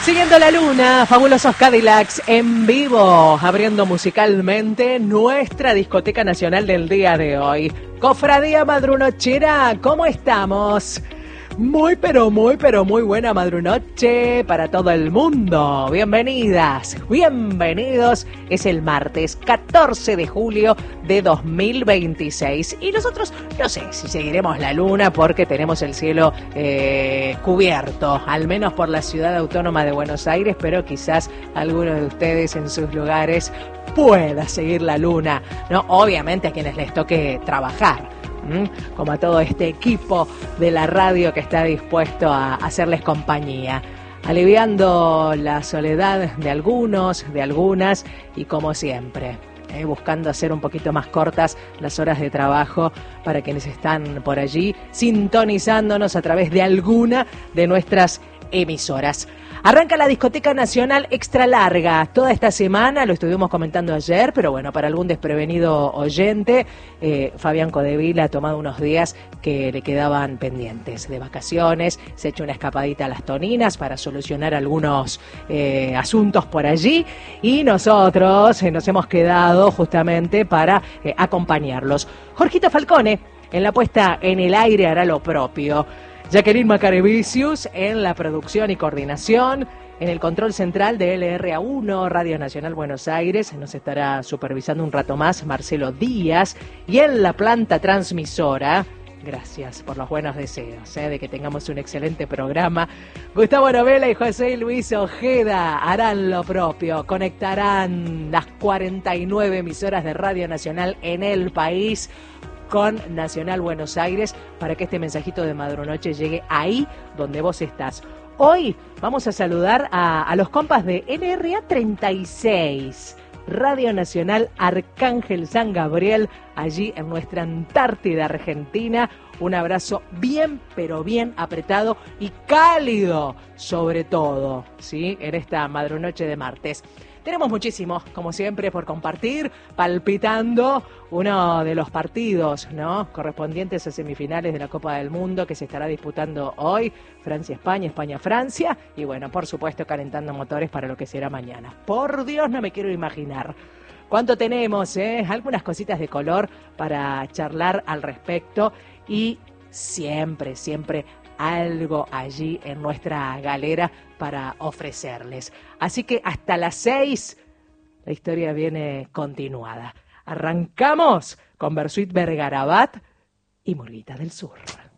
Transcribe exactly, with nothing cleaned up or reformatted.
Siguiendo la luna, fabulosos Cadillacs en vivo, abriendo musicalmente nuestra discoteca nacional del día de hoy. Cofradía Madrunochera, ¿cómo estamos? Muy, pero muy, pero muy buena madrunoche para todo el mundo. Bienvenidas, bienvenidos. Es el martes catorce de julio de dos mil veintiséis. Y nosotros, no sé si seguiremos la luna porque tenemos el cielo eh, cubierto, al menos por la ciudad autónoma de Buenos Aires, pero quizás alguno de ustedes en sus lugares pueda seguir la luna, ¿no? Obviamente a quienes les toque trabajar. Como a todo este equipo de la radio que está dispuesto a hacerles compañía, aliviando la soledad de algunos, de algunas y como siempre, eh, buscando hacer un poquito más cortas las horas de trabajo para quienes están por allí sintonizándonos a través de alguna de nuestras emisoras. Arranca la discoteca nacional extra larga toda esta semana, lo estuvimos comentando ayer, pero bueno, para algún desprevenido oyente, eh, Fabián Codevila ha tomado unos días que le quedaban pendientes de vacaciones, se ha hecho una escapadita a las Toninas para solucionar algunos eh, asuntos por allí y nosotros eh, nos hemos quedado justamente para eh, acompañarlos. Jorgito Falcone en la puesta en el aire hará lo propio. Jacqueline Macarevicius en la producción y coordinación, en el control central de L R A uno, Radio Nacional Buenos Aires, nos estará supervisando un rato más Marcelo Díaz, y en la planta transmisora, gracias por los buenos deseos, ¿eh? de que tengamos un excelente programa, Gustavo Novela y José Luis Ojeda harán lo propio, conectarán las cuarenta y nueve emisoras de Radio Nacional en el país con Nacional Buenos Aires para que este mensajito de Madrunoche llegue ahí donde vos estás. Hoy vamos a saludar a, a los compas de N R A treinta y seis, Radio Nacional Arcángel San Gabriel, allí en nuestra Antártida Argentina. Un abrazo bien, pero bien apretado y cálido, sobre todo, ¿sí? En esta madrunoche de martes. Tenemos muchísimo, como siempre, por compartir, palpitando uno de los partidos, ¿no?, correspondientes a semifinales de la Copa del Mundo que se estará disputando hoy, Francia-España, España-Francia, y bueno, por supuesto, calentando motores para lo que será mañana. Por Dios, no me quiero imaginar cuánto tenemos, ¿eh? Algunas cositas de color para charlar al respecto y siempre, siempre algo allí en nuestra galera para ofrecerles. Así que hasta las seis la historia viene continuada. Arrancamos con Bersuit Vergarabat y Murguita del Sur.